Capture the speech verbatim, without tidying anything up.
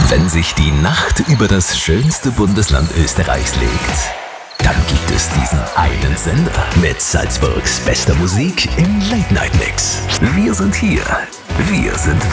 Wenn sich die Nacht über das schönste Bundesland Österreichs legt, dann gibt es diesen einen Sender mit Salzburgs bester Musik im Late-Night-Mix. Wir sind hier. Wir sind